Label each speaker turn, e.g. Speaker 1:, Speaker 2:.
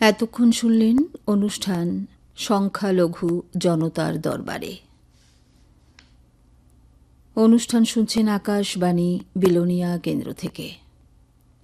Speaker 1: এতক্ষণ শুনলেন অনুষ্ঠান সংখ্যালঘু জনতার দরবারে। অনুষ্ঠান শুনছেন আকাশবাণী বিলোনিয়া কেন্দ্র থেকে।